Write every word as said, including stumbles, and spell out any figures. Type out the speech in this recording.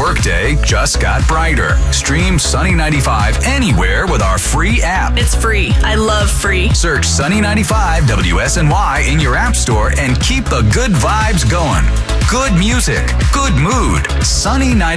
workday just got brighter. Stream Sunny ninety-five anywhere with our free app. It's free. I love free. Search Sunny ninety-five W S N Y in your app store and keep the good vibes going. Good music, good mood. Sunny ninety-five.